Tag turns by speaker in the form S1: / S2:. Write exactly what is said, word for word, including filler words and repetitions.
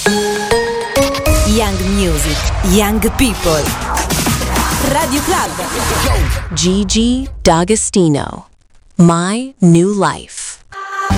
S1: Young music, young people. Radio Club.
S2: Gigi D'Agostino. My New Life.